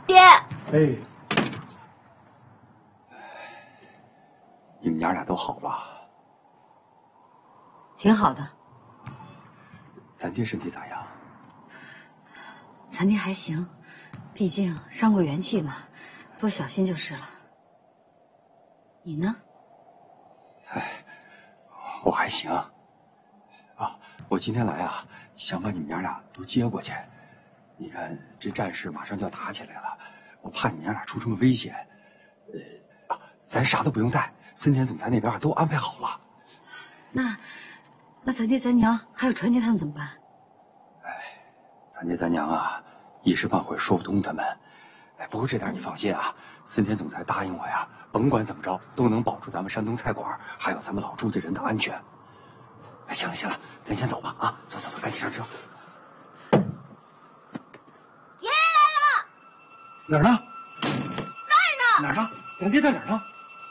爹。 哎， 你们娘俩都好吧？ 挺好的。 咱爹身体咋样？ 咱爹还行，毕竟伤过元气嘛，多小心就是了。你呢？ 哎，我还行。啊，我今天来啊，想把你们娘俩都接过去。你看这战事马上就要打起来了，我怕你们娘俩出什么危险。咱啥都不用带，森田总裁那边都安排好了。 那咱爹咱娘还有传杰他们怎么办？ 咱爹咱娘啊，一时半会儿说不通他们。不过这点你放心啊，森田总裁答应我呀，甭管怎么着都能保住咱们山东菜馆还有咱们老朱家人的安全。行了行了，咱先走吧啊！走，赶紧上车。 爷爷来了！ 哪儿呢？ 那儿呢？ 哪儿呢？咱爹在哪儿呢？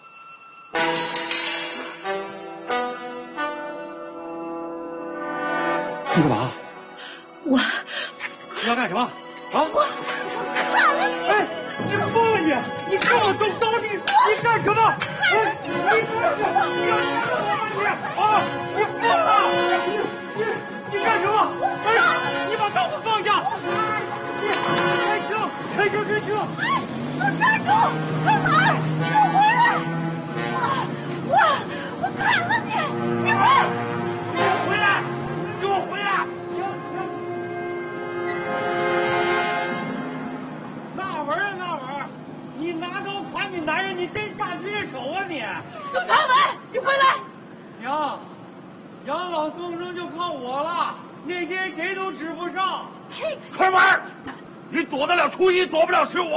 你干嘛？ 我你要干什么？啊！ 我看了你！ 哎，你疯了你！你看我动刀你干什么？哎，你干什么？你疯了！你干什么？哎，你把刀给放下！开车！ 哎，都站住！干嘛？给我回来！我砍了你！你回来！给我回来！那玩意儿，你拿刀砍你男人，你真下血手啊你！ 朱长文，你回来！ 娘，养老送终就靠我了，那些人谁都指不上。 嘿， 春文，你躲得了初一，躲不了15。